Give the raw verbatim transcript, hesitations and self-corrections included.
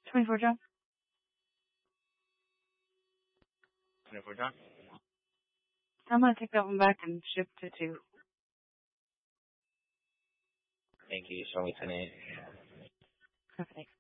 twenty-four, John. twenty-four, John. I'm gonna take that one back and ship to two. Thank you. Show me tonight. Okay.